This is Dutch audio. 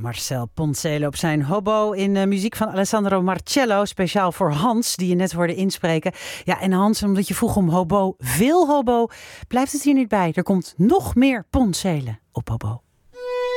Marcel Ponzele op zijn hobo in muziek van Alessandro Marcello. Speciaal voor Hans, die je net hoorde inspreken. Ja, en Hans, omdat je vroeg om hobo, veel hobo, blijft het hier niet bij. Er komt nog meer Ponzele op hobo.